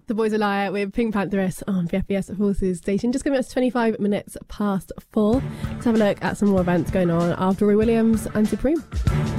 The Boys a Liar with Pink Pantheress on the FBS Horses station. Just giving us 25 minutes past 4 to have a look at some more events going on after Roy Williams and Supreme.